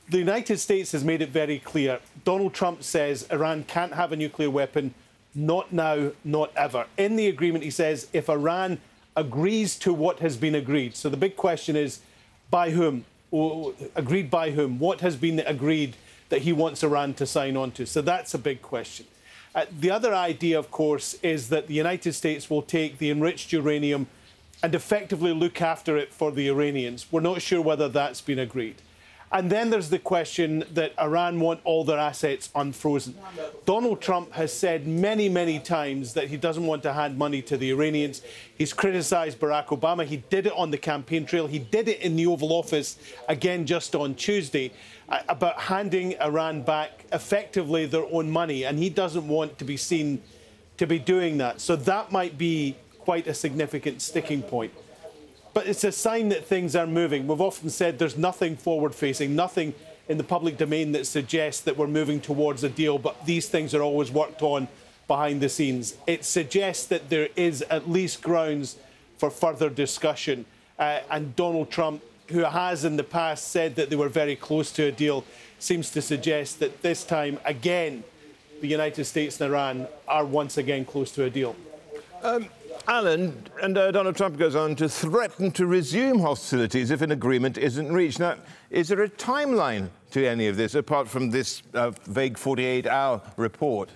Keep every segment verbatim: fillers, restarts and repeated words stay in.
the United States has made it very clear. Donald Trump says Iran can't have a nuclear weapon, not now, not ever. In the agreement, he says if Iran agrees to what has been agreed. So the big question is, by whom? Agreed by whom? What has been agreed that he wants Iran to sign on to? So that's a big question. Uh, the other idea, of course, is that the United States will take the enriched uranium and effectively look after it for the Iranians. We're not sure whether that's been agreed. And then there's the question that Iran want all their assets unfrozen. Donald Trump has said many, many times that he doesn't want to hand money to the Iranians. He's criticised Barack Obama. He did it on the campaign trail. He did it in the Oval Office again just on Tuesday uh, about handing Iran back effectively their own money. And he doesn't want to be seen to be doing that. So that might be quite a significant sticking point. But it's a sign that things are moving. We've often said there's nothing forward-facing, nothing in the public domain that suggests that we're moving towards a deal, but these things are always worked on behind the scenes. It suggests that there is at least grounds for further discussion. Uh, and Donald Trump, who has in the past said that they were very close to a deal, seems to suggest that this time, again, the United States and Iran are once again close to a deal. Um, Alan, and uh, Donald Trump goes on to threaten to resume hostilities if an agreement isn't reached. Now, is there a timeline to any of this, apart from this uh, vague forty-eight hour report?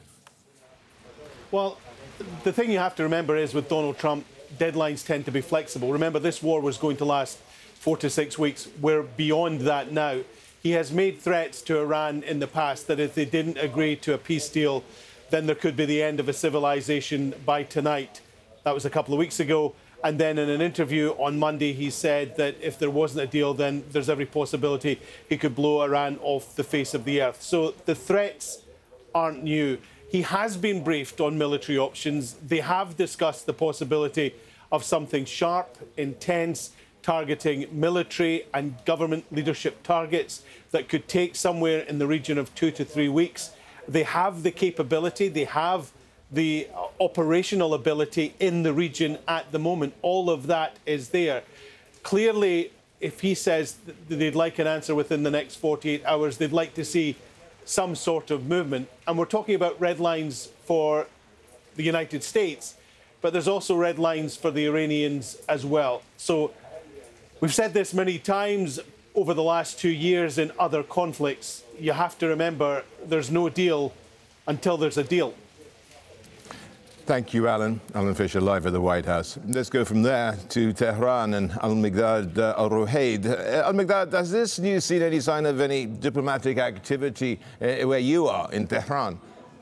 Well, the thing you have to remember is with Donald Trump, deadlines tend to be flexible. Remember, this war was going to last four to six weeks. We're beyond that now. He has made threats to Iran in the past that if they didn't agree to a peace deal, then there could be the end of a civilization by tonight. That was a couple of weeks ago. And then in an interview on Monday, he said that if there wasn't a deal, then there's every possibility he could blow Iran off the face of the earth. So the threats aren't new. He has been briefed on military options. They have discussed the possibility of something sharp, intense, targeting military and government leadership targets that could take somewhere in the region of two to three weeks. They have the capability, they have the operational ability in the region at the moment. All of that is there. Clearly, if he says that they'd like an answer within the next forty-eight hours, they'd like to see some sort of movement. And we're talking about red lines for the United States, but there's also red lines for the Iranians as well. So we've said this many times over the last two years in other conflicts. You have to remember there's no deal until there's a deal. Thank you, Alan. Alan Fisher, live at the White House. Let's go from there to Tehran and Al-Miqdad uh, Al-Ruhaid. Uh, Al-Miqdad, has this news seen any sign of any diplomatic activity uh, where you are in Tehran?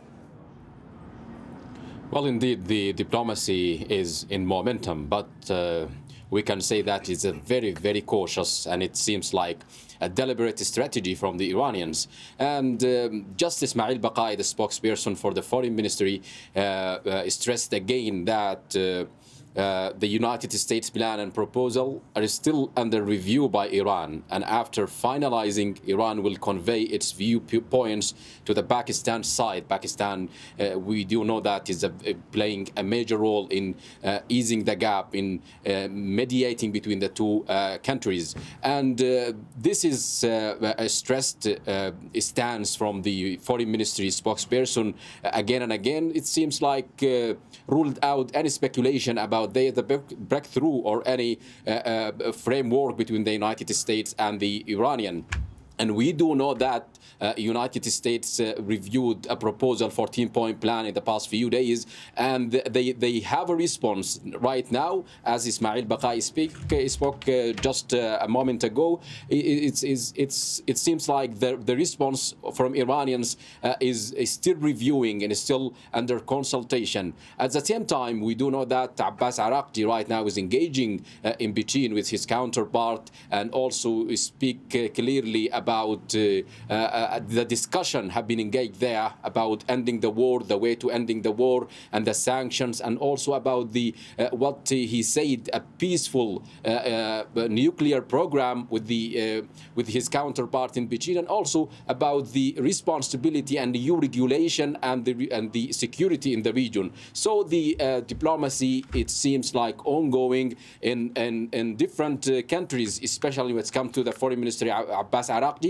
Well, indeed, the diplomacy is in momentum, but uh, we can say that it's a very, very cautious, and it seems like a deliberate strategy from the Iranians. And um, Justice Ismail Baqai, the spokesperson for the Foreign Ministry, uh, uh, stressed again that uh, Uh, the United States plan and proposal are still under review by Iran, and after finalizing, Iran will convey its viewpoints to the Pakistan side. Pakistan, uh, we do know that is a, a playing a major role in uh, easing the gap, in uh, mediating between the two uh, countries. And uh, this is uh, a stressed uh, stance from the Foreign Ministry spokesperson again and again. It seems like uh, ruled out any speculation about the, the breakthrough or any uh, uh, framework between the United States and the Iranian. And we do know that uh, United States uh, reviewed a proposal fourteen-point plan in the past few days, and they they have a response right now, as Ismail Baqai speak, uh, spoke uh, just uh, a moment ago. It's, it's, it's, it seems like the, the response from Iranians uh, is, is still reviewing and is still under consultation. At the same time, we do know that Abbas Araghchi right now is engaging uh, in between with his counterpart, and also speak uh, clearly about uh, uh, the discussion have been engaged there about ending the war, the way to ending the war, and the sanctions, and also about the uh, what he said a peaceful uh, uh, nuclear program with the uh, with his counterpart in Beijing, and also about the responsibility and the regulation and the and the security in the region. So the uh, diplomacy, it seems like, ongoing in in, in different uh, countries, especially when it comes to the Foreign Minister Abbas Araghchi.